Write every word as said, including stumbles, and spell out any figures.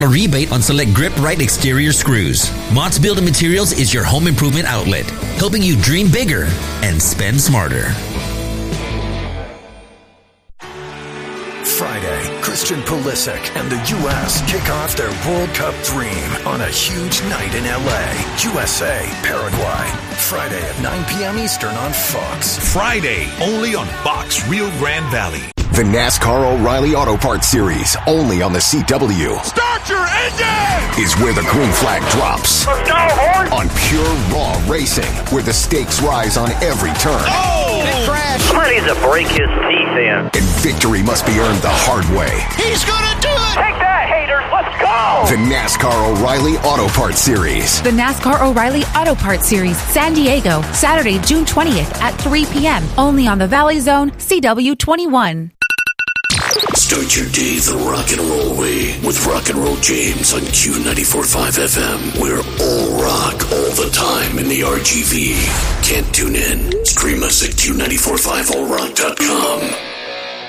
A rebate on select Grip Right exterior screws. Mott's Building Materials is your home improvement outlet, helping you dream bigger and spend smarter. Friday, Christian Pulisic and the U S kick off their World Cup dream on a huge night in L A. U S A, Paraguay. Friday at nine p.m. Eastern on Fox. Friday, only on Fox Rio Grande Valley. The NASCAR O'Reilly Auto Parts Series, only on the C W. Start your engine! Is where the green flag drops. Let's go, horse! On pure, raw racing, where the stakes rise on every turn. Oh! Big crash! Somebody needs to break his teeth in. And victory must be earned the hard way. He's gonna do it! Take that, haters! Let's go! The NASCAR O'Reilly Auto Parts Series. The NASCAR O'Reilly Auto Parts Series, San Diego, Saturday, June twentieth at three p.m. Only on the Valley Zone, C W twenty-one. Start your day the rock and roll way with Rock and Roll James on Q ninety-four point five F M. We're all rock all the time in the R G V. Can't tune in? Stream us at Q nine four five all rock dot com.